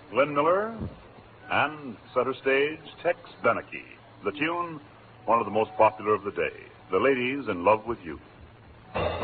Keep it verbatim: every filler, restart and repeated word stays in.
Glenn Miller, and center stage, Tex Beneke. The tune, one of the most popular of the day, The Lady's in Love with You.